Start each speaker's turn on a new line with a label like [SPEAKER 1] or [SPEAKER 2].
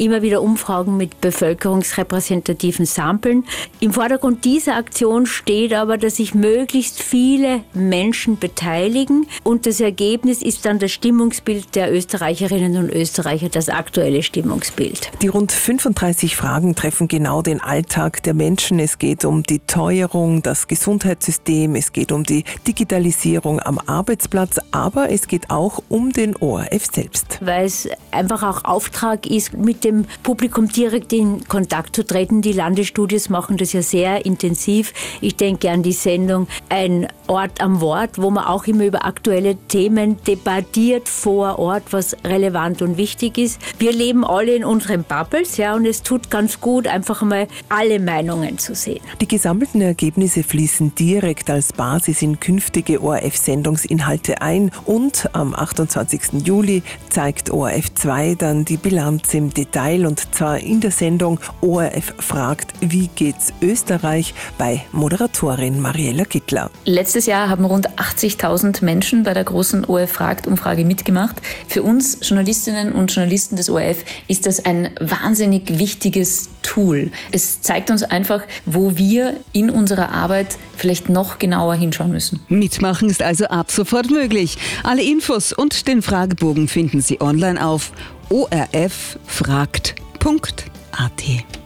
[SPEAKER 1] immer wieder Umfragen mit bevölkerungsrepräsentativen Samplen. Im Vordergrund dieser Aktion steht aber, dass sich möglichst viele Menschen beteiligen und das Ergebnis ist dann das Stimmungsbild der Österreicherinnen und Österreicher, das aktuelle Stimmungsbild.
[SPEAKER 2] Die rund 35 Fragen treffen genau den Alltag der Menschen. Es geht um die Teuerung, das Gesundheitssystem, es geht um die Digitalisierung am Arbeitsplatz, aber es geht auch um den ORF selbst.
[SPEAKER 1] Weil es einfach auch Auftrag ist, mit dem Publikum direkt in Kontakt zu treten. Die Landesstudios machen das ja sehr intensiv. Ich denke an die Sendung Ein Ort am Wort, wo man auch immer über aktuelle Themen debattiert vor Ort, was relevant und wichtig ist. Wir leben alle in unseren Bubbles, ja, und es tut ganz gut, einfach mal alle Meinungen zu sehen.
[SPEAKER 2] Die gesammelten Ergebnisse fließen direkt als Basis in künftige ORF-Sendungsinhalte ein und am 28. Juli zeigt ORF 2 dann die Bilanz im Detail und zwar in der Sendung ORF fragt, wie geht's Österreich bei Moderatorin Mariella Gittler.
[SPEAKER 3] Letztes Jahr haben rund 80.000 Menschen bei der großen ORF-Fragt-Umfrage mitgemacht. Für uns Journalistinnen und Journalisten des ORF ist das ein wahnsinnig wichtiges Tool. Es zeigt uns einfach, wo wir in unserer Arbeit vielleicht noch genauer hinschauen müssen.
[SPEAKER 4] Mitmachen ist also ab sofort möglich. Alle Infos und den Fragebogen finden Sie online auf orffragt.at.